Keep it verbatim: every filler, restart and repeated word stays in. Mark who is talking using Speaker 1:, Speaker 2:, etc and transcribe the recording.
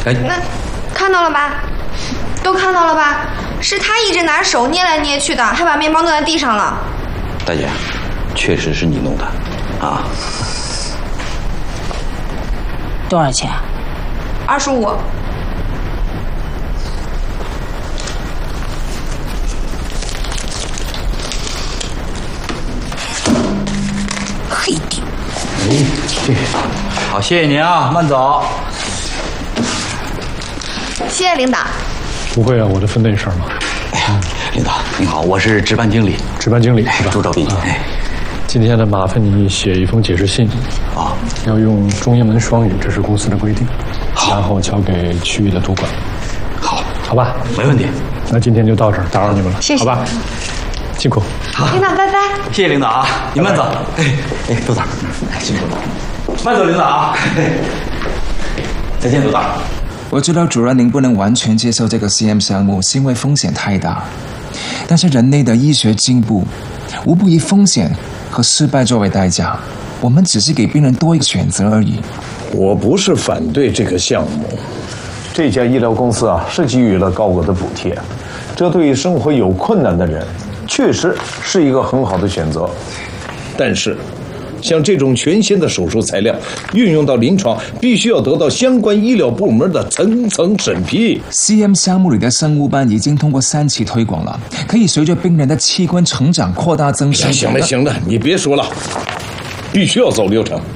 Speaker 1: 哎，
Speaker 2: 那看到了吧？都看到了吧？是他一直拿着手捏来捏去的，还把面包弄在地上了。
Speaker 1: 大姐，确实是你弄的，啊？
Speaker 3: 多少钱？
Speaker 2: 二十五。
Speaker 3: 黑的。
Speaker 1: 哎，这好，谢谢您啊，慢走。
Speaker 2: 谢谢领导。
Speaker 4: 不会啊，我的分内事儿嘛。
Speaker 1: 哎呀，领导您好，我是值班经理。
Speaker 4: 值班经理是吧？
Speaker 1: 朱兆斌。哎，
Speaker 4: 今天呢，麻烦你写一封解释信。
Speaker 1: 啊，
Speaker 4: 要用中英文双语，这是公司的规定。好，然后交给区域的督管。
Speaker 1: 好，
Speaker 4: 好吧，
Speaker 1: 没问题。
Speaker 4: 那今天就到这儿，打扰你们了。
Speaker 2: 谢谢。
Speaker 4: 好吧，辛苦。
Speaker 1: 好，
Speaker 2: 领导拜拜。
Speaker 1: 谢谢领导啊，您慢走。哎哎，督导，辛苦了。慢走，领导啊。再见，督导。
Speaker 5: 我知道主任您不能完全接受这个 C M 项目，是因为风险太大。但是人类的医学进步，无不以风险和失败作为代价。我们只是给病人多一个选择而已。
Speaker 6: 我不是反对这个项目，这家医疗公司啊是给予了高额的补贴，这对于生活有困难的人，确实是一个很好的选择。但是，像这种全新的手术材料运用到临床，必须要得到相关医疗部门的层层审批。
Speaker 5: C M 项目里的生物班已经通过三期推广了，可以随着病人的器官成长扩大增生。
Speaker 6: 行了行了，你别说了，必须要走流程。